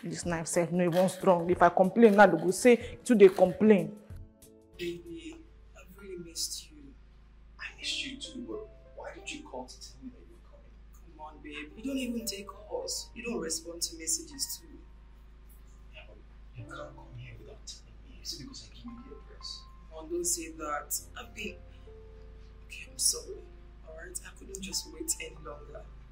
This knife self no even strong. If I complain now, they go say to they complain. Baby, I've really missed you. I missed you too, but why did you call to tell me that you're coming? Come on, babe. You don't even take calls. You don't respond to messages too. Yeah, but you can't come here without telling me. Is it because I give you the address? Come on, don't say that. I've been... Okay, I'm sorry. Alright? I couldn't just wait any longer.